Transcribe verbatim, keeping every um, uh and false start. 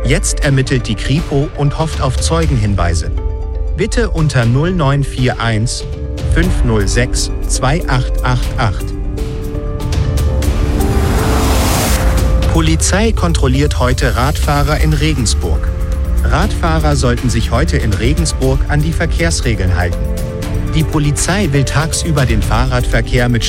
Jetzt ermittelt die Kripo und hofft auf Zeugenhinweise. Bitte unter null neun vier eins fünf null sechs zwei acht acht acht. Polizei kontrolliert heute Radfahrer in Regensburg. Radfahrer sollten sich heute in Regensburg an die Verkehrsregeln halten. Die Polizei will tagsüber den Fahrradverkehr mit